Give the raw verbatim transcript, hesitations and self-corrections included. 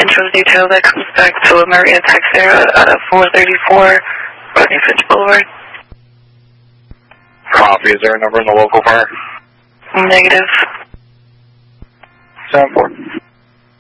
intro detail that comes back to a Maria Texera out of four thirty-four Rodney Finch Boulevard. Copy. Is there a number in the local car? Negative. seven four.